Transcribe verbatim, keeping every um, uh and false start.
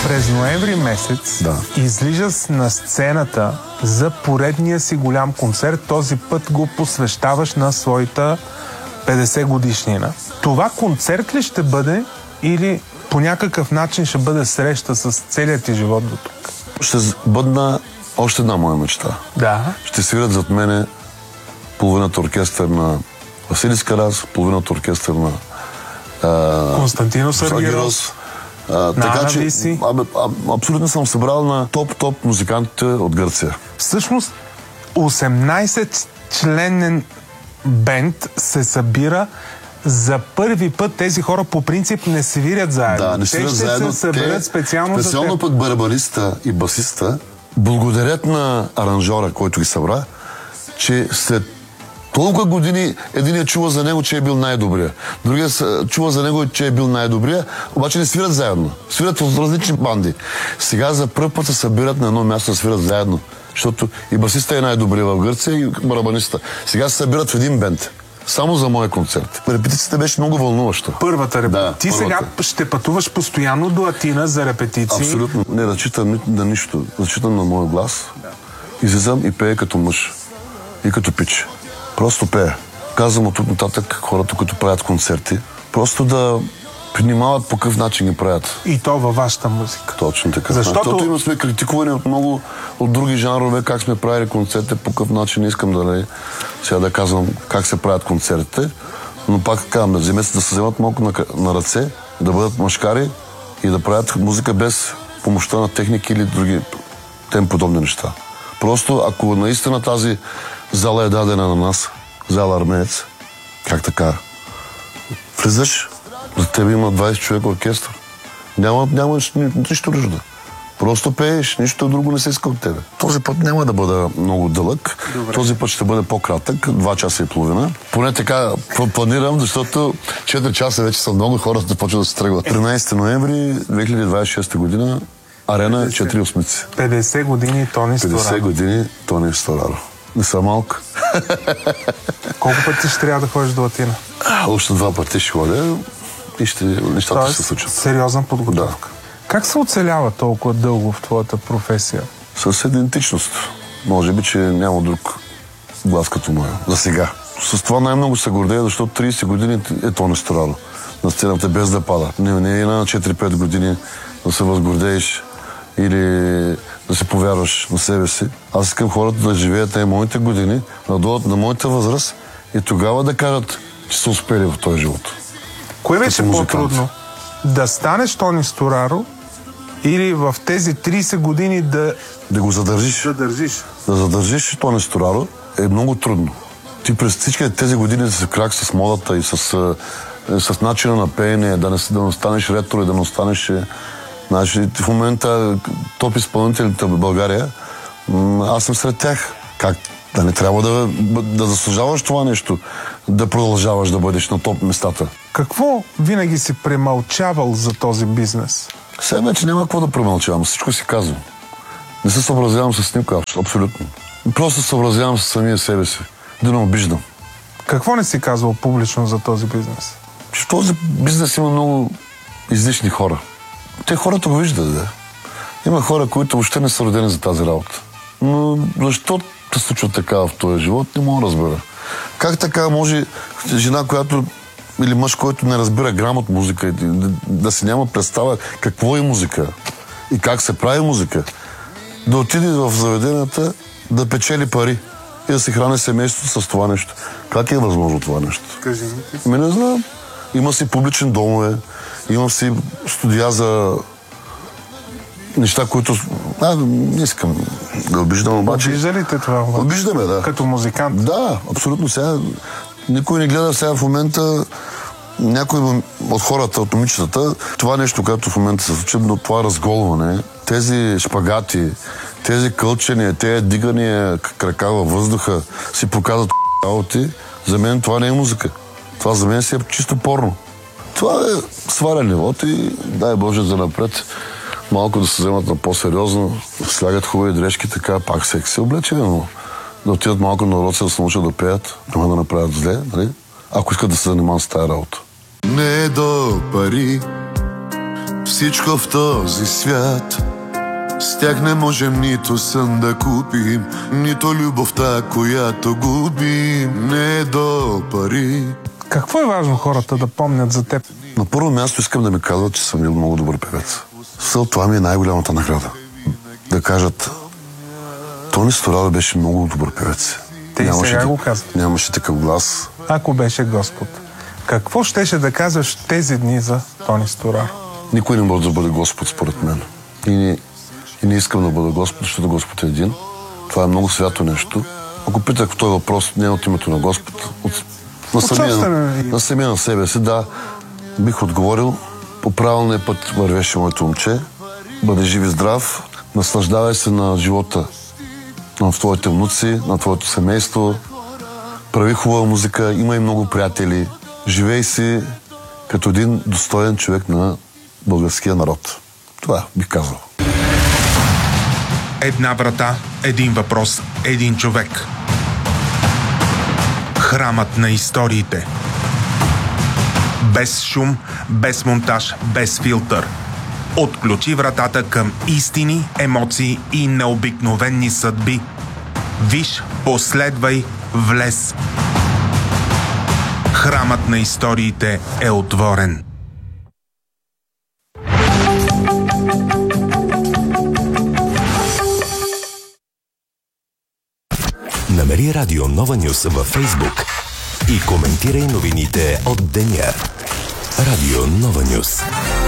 През ноември месец да. излиза на сцената за поредния си голям концерт. Този път го посвещаваш на своята петдесет годишнина. Това концерт ли ще бъде или по някакъв начин ще бъде среща с целият ти живот до тук? Ще бъдна още една моя мечта. Да. Ще свирят зад мене половината оркестър на Василис Карас, половината оркестър на а, Константино Саргирос. А, така че аб, аб, абсолютно съм събрал на топ-топ музикантите от Гърция. Всъщност осемнайсет членен бенд се събира за първи път. Тези хора по принцип не свирят заедно. Да, не свирят Те ще заедно. се съберат Те, специално, специално за теб. път барабариста и басиста благодарят на аранжора, който ги събра, че след толкова години единият чува за него, че е бил най-добрия. Другия чува за него, че е бил най-добрия, обаче не свират заедно. Свират в различни банди. Сега за първ път се събират на едно място да свират заедно. Защото и басиста е най-добрия в Гърция, и барабаниста. Сега се събират в един бенд. Само за моя концерт. Репетицията беше много вълнуваща. Първата репетиция. Да, Ти първата. сега ще пътуваш постоянно до Атина за репетиции. Абсолютно. Не разчитам на нищо. Разчитам на моя глас. Да. Излизам и пея като мъж. И като пич. Просто пея. Казвам от тук нататък хората, които правят концерти, просто да внимават по какъв начин ги правят. И то във вашата музика. Точно така. Защото, Защото има сме критикувани от много от други жанрове, как сме правили концерти, по какъв начин. Не искам да не, сега да казвам как се правят концертите, но пак казвам, да вземете да се вземат малко на, на ръце, да бъдат мъжкари и да правят музика без помощта на техники или други тем подобни неща. Просто ако наистина тази зала е дадена на нас, зала Армеец, как така? Влизаш, за тебе има двайсет човека оркестър. Няма, няма нищо друго. Просто пееш, нищо друго не се иска от тебе. Този път няма да бъде много дълъг. Добре. Този път ще бъде по-кратък, два часа и половина. Поне така планирам, защото четири часа вече са много, хората започват да се тръгват. тринайсети ноември две хиляди двайсет и шеста година, арена четири осмици. петдесет години Тони Стораро. петдесет години Тони Стораро. Не са малко. Колко пъти ще трябва да ходиш до Атина? Още два пъти ще ходя и ще, нещата Тоест, ще се случат. сериозна подготовка. Да. Как се оцелява толкова дълго в твоята професия? С идентичност. Може би, че няма друг глас като моя. За сега. С това най-много се гордея, защото трийсет години е Тони Стораро. На сцената без да пада. Не, не е на четири-пет години да се възгордееш или да се повярваш на себе си. Аз искам хората да живеят на моите години, да дойдат на моята възраст и тогава да кажат, че са успели в този живот. Кое беше по-трудно? Да станеш Тони Стораро или в тези трийсет години да... Да го задържиш. Да държиш. Да задържиш Тони Стораро е много трудно. Ти през всички тези години да се крак с модата и с, с начина на пеене, да не, да не останеш ретро и да не останеш... Значи, в момента топ изпълнителите в България, аз съм сред тях. Как? Да не трябва да, да заслужаваш това нещо, да продължаваш да бъдеш на топ местата. Какво винаги си премълчавал за този бизнес? Сега вече няма какво да премълчавам, всичко си казвам. Не се съобразявам с никой, абсолютно. Просто се съобразявам с самия себе си, да не обиждам. Какво не си казвал публично за този бизнес? Че в този бизнес има много излишни хора. Те хората го виждат, да. Има хора, които въобще не са родени за тази работа. Но защо се случва така в този живот, не мога да разбера. Как така може жена, която или мъж, който не разбира грам от музика, да, да си няма представа какво е музика и как се прави музика, да отиде в заведенията, да печели пари и да се храни семейството с това нещо. Как е възможно това нещо? Кажи ми. Ме не знам. Има си публични домове, имам си студия за неща, които... А, не искам да обиждам, обаче... Обижда ли те това? Обиждаме, да. Като музикант? Да, абсолютно. Сега никой не гледа сега в момента някой от хората, от момичетата, това нещо, което в момента се случи, но това разголване, тези шпагати, тези кълчения, тези дигания крака във въздуха, си показват работи, за мен това не е музика. Това за мен си е чисто порно. Това е свален нивот и дай Боже за напред малко да се вземат на по-сериозно, слягат хубави дрежки, така пак секси облечени, но да отидат малко на уроци да се научат да пеят, няма да направят зле, нали? Ако искат да се занимават с тая работа. Не до пари, всичко в този свят. С тях не можем нито сън да купим, нито любовта, която губим. Не е до пари. Какво е важно хората да помнят за теб? На първо място искам да ми казват, че съм бил много добър певец. Съл, това ми е най-голямата награда. Да кажат, Тони Сторадо беше много добър певец. Те и сега го казват. Нямаше такъв глас. Ако беше Господ. Какво щеше да казваш тези дни за Тони Сторадо? Никой не може да бъде Господ, според мен. И не, и не искам да бъда Господ, защото Господ е един. Това е много свято нещо. Ако питах този въпрос, не от името на Господ, от, на, самия, на, на самия на себе си, да, бих отговорил, по правилния път вървеше моето момче, бъде жив и здрав, наслаждавай се на живота на твоите внуци, на твоето семейство, прави хубава музика, има и много приятели, живей си като един достоен човек на българския народ. Това бих казал. Една врата, един въпрос, един човек. Храмът на историите. Без шум, без монтаж, без филтър. Отключи вратата към истини, емоции и необикновени съдби. Виж, последвай, влез. Храмът на историите е отворен. Намери Радио Нова Нюс във Фейсбук и коментирай новините от деня. Радио Нова Нюс.